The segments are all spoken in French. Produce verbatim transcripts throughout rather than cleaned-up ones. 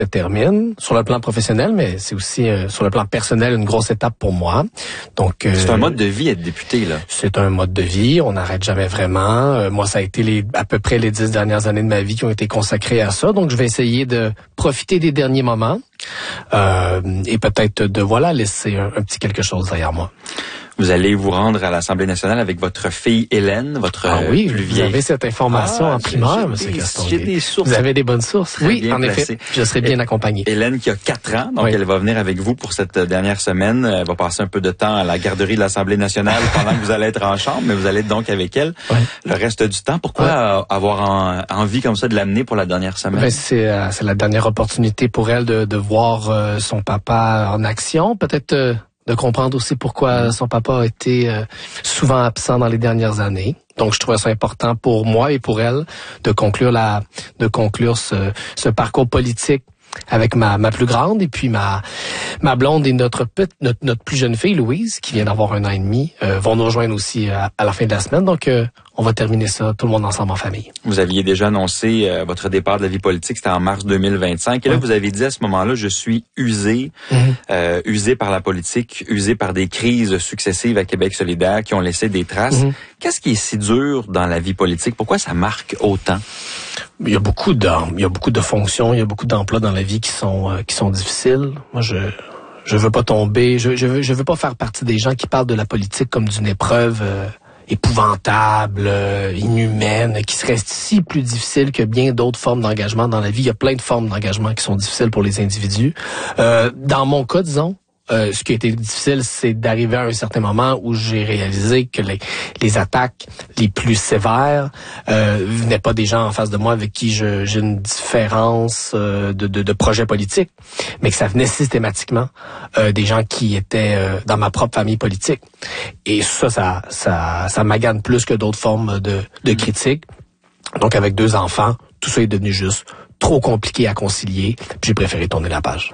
se termine sur le plan professionnel, mais c'est aussi euh, sur le plan personnel une grosse étape pour moi. Donc euh, c'est un mode de vie être député là. C'est un mode de vie, on n'arrête jamais vraiment. Euh, moi, ça a été les à peu près les dix dernières années de ma vie qui ont été consacrées à ça. Donc je vais essayer de profiter des derniers moments euh, et peut-être de voilà laisser un, un petit quelque chose derrière moi. Vous allez vous rendre à l'Assemblée nationale avec votre fille Hélène, votre ah oui, plus vous vieille. avez cette information ah, en primeur, j'ai monsieur des, Gaston. J'ai des sources. Vous avez des bonnes sources. Très oui, bien en placées. effet, je serai bien accompagné. Hélène qui a quatre ans, donc oui. elle va venir avec vous pour cette dernière semaine. Elle va passer un peu de temps à la garderie de l'Assemblée nationale pendant que vous allez être en chambre, mais vous allez être donc avec elle oui. le reste du temps. Pourquoi oui. avoir en, envie comme ça de l'amener pour la dernière semaine? Ben, c'est, euh, c'est la dernière opportunité pour elle de, de voir euh, son papa en action. Peut-être... Euh, de comprendre aussi pourquoi son papa a été euh, souvent absent dans les dernières années. Donc, je trouvais ça important pour moi et pour elle de conclure la, de conclure ce, ce parcours politique avec ma, ma plus grande et puis ma, ma blonde et notre, notre, notre plus jeune fille, Louise, qui vient d'avoir un an et demi, euh, vont nous rejoindre aussi à, à la fin de la semaine. Donc, euh, on va terminer ça tout le monde ensemble en famille. Vous aviez déjà annoncé euh, votre départ de la vie politique, c'était en mars deux mille vingt-cinq. Et là, oui. vous avez dit à ce moment-là, je suis usé, mm-hmm. euh, usé par la politique, usé par des crises successives à Québec solidaire qui ont laissé des traces. Mm-hmm. Qu'est-ce qui est si dur dans la vie politique? Pourquoi ça marque autant? Il y a beaucoup de, il y a beaucoup de fonctions, il y a beaucoup d'emplois dans la vie qui sont, euh, qui sont difficiles. Moi, je, je veux pas tomber, je, je veux, je veux pas faire partie des gens qui parlent de la politique comme d'une épreuve euh, épouvantable, euh, inhumaine, qui serait si plus difficile que bien d'autres formes d'engagement dans la vie. Il y a plein de formes d'engagement qui sont difficiles pour les individus. Euh, dans mon cas, disons, Euh, ce qui a été difficile, c'est d'arriver à un certain moment où j'ai réalisé que les, les attaques les plus sévères euh, venaient pas des gens en face de moi avec qui je, j'ai une différence euh, de, de, de projet politique, mais que ça venait systématiquement euh, des gens qui étaient euh, dans ma propre famille politique. Et ça, ça, ça, ça m'agane plus que d'autres formes de, de critique. Donc, avec deux enfants, tout ça est devenu juste trop compliqué à concilier. Puis j'ai préféré tourner la page.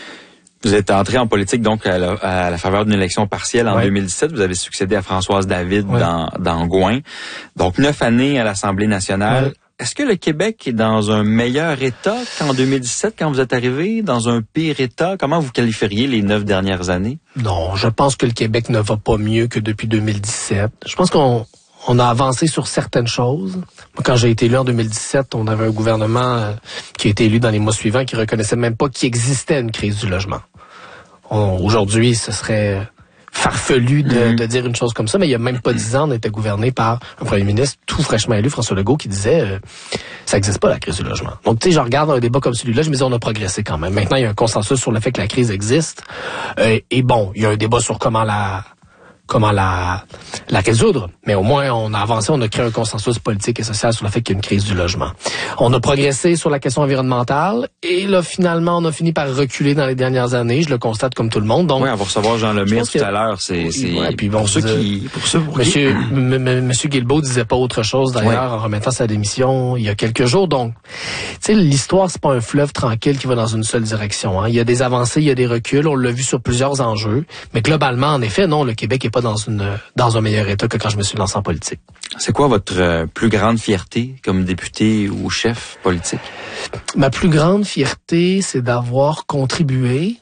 Vous êtes entré en politique donc à la, à la faveur d'une élection partielle en ouais. deux mille dix-sept. Vous avez succédé à Françoise David ouais. dans, dans Gouin. Donc, neuf années à l'Assemblée nationale. Ouais. Est-ce que le Québec est dans un meilleur état qu'en deux mille dix-sept, quand vous êtes arrivé? Dans un pire état? Comment vous qualifieriez les neuf dernières années? Non, je pense que le Québec ne va pas mieux que depuis deux mille dix-sept. Je pense qu'on on a avancé sur certaines choses. Moi, quand j'ai été élu en deux mille dix-sept, on avait un gouvernement euh, qui a été élu dans les mois suivants qui reconnaissait même pas qu'il existait une crise du logement. On, aujourd'hui, ce serait farfelu de, mmh. de dire une chose comme ça, mais il y a même pas dix ans, on était gouverné par un premier ministre tout fraîchement élu, François Legault, qui disait euh, ça n'existe pas la crise du logement. Donc, tu sais, je regarde un débat comme celui-là, je me dis on a progressé quand même. Maintenant, il y a un consensus sur le fait que la crise existe. Euh, et bon, il y a un débat sur comment la comment la la résoudre, mais au moins on a avancé, on a créé un consensus politique et social sur le fait qu'il y a une crise du logement. On a progressé sur la question environnementale et là finalement on a fini par reculer dans les dernières années, je le constate comme tout le monde. Donc oui, on va recevoir Jean Lemire tout que... à l'heure, c'est c'est ouais, puis bon, pour ceux qui pour ceux pour Monsieur qui... M- M- Monsieur Guilbeault disait pas autre chose d'ailleurs ouais. en remettant sa démission il y a quelques jours. Donc tu sais, l'histoire c'est pas un fleuve tranquille qui va dans une seule direction, hein. Il y a des avancées, il y a des reculs, on l'a vu sur plusieurs enjeux, mais globalement en effet non, le Québec est pas dans une dans un meilleur état que quand je me suis lancé en politique. C'est quoi votre euh, plus grande fierté comme député ou chef politique? Ma plus grande fierté, c'est d'avoir contribué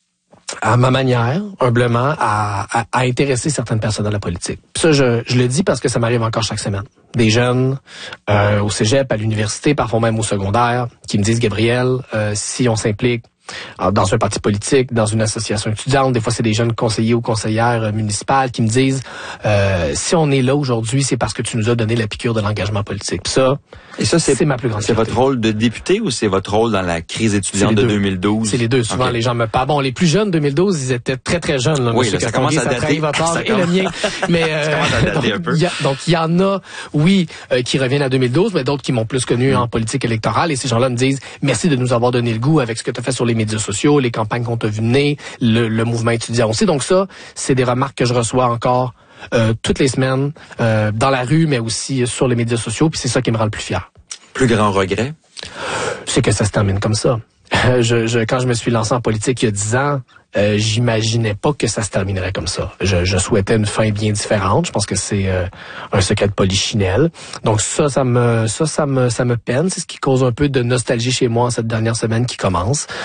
à ma manière, humblement, à, à, à intéresser certaines personnes à la politique. Puis ça, je, je le dis parce que ça m'arrive encore chaque semaine. Des jeunes euh, au cégep, à l'université, parfois même au secondaire, qui me disent, Gabriel, euh, si on s'implique dans un parti politique, dans une association étudiante, des fois c'est des jeunes conseillers ou conseillères municipales qui me disent euh, si on est là aujourd'hui, c'est parce que tu nous as donné la piqûre de l'engagement politique. Puis ça, et ça c'est, c'est ma plus grande C'est fierté. Votre rôle de député ou c'est votre rôle dans la crise étudiante de deux mille douze? C'est les deux. Souvent, okay. Les gens me parlent. Bon, les plus jeunes, deux mille douze, ils étaient très, très jeunes. Là, oui, là, ça commence à dater. Votre âge ça et commence... le mien. Mais, euh, ça commence à dater un peu. Y a, donc, il y en a, oui, euh, qui reviennent à deux mille douze, mais d'autres qui m'ont plus connu mm. en politique électorale. Et ces gens-là me disent, merci de nous avoir donné le goût avec ce que tu as fait sur les médias sociaux, les campagnes qu'on t'a vu mener, le, le mouvement étudiant aussi. Donc ça, c'est des remarques que je reçois encore euh, toutes les semaines, euh, dans la rue, mais aussi sur les médias sociaux. Puis c'est ça qui me rend le plus fier. Plus grand regret? C'est que ça se termine comme ça. Je, je, quand je me suis lancé en politique il y a dix ans, Euh, j'imaginais pas que ça se terminerait comme ça. Je, je souhaitais une fin bien différente. Je pense que c'est euh, un secret de polichinelle. Donc ça, ça me, ça, ça me, ça me peine. C'est ce qui cause un peu de nostalgie chez moi en cette dernière semaine qui commence.